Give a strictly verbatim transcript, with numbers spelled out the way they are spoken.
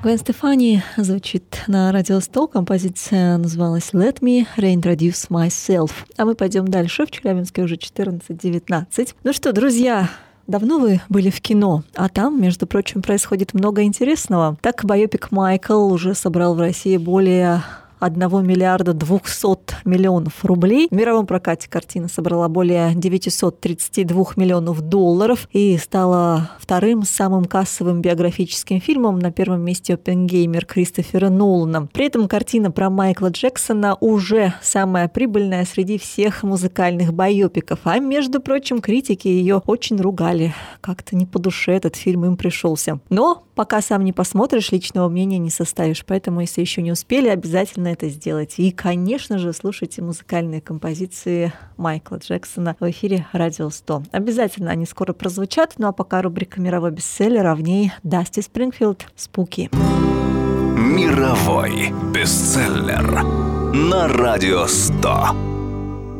Гвен Стефани звучит на Радио сто. Композиция называлась «Let me reintroduce myself». А мы пойдем дальше. В Челябинске уже четырнадцать девятнадцать. Ну что, друзья, давно вы были в кино, а там, между прочим, происходит много интересного. Так, байопик «Майкл» уже собрал в России более одного миллиарда двухсот миллионов рублей. В мировом прокате картина собрала более девятьсот тридцать два миллионов долларов и стала вторым самым кассовым биографическим фильмом, на первом месте «Оппенгеймер» Кристофера Нолана. При этом картина про Майкла Джексона уже самая прибыльная среди всех музыкальных байопиков. А, между прочим, критики ее очень ругали. Как-то не по душе этот фильм им пришелся. Но пока сам не посмотришь, личного мнения не составишь. Поэтому, если еще не успели, обязательно это сделать. И, конечно же, слушайте музыкальные композиции Майкла Джексона в эфире Радио сто. Обязательно они скоро прозвучат. Ну а пока рубрика «Мировой бестселлер», а в ней Дасти Спрингфилд «Спуки». Мировой бестселлер на Радио сто.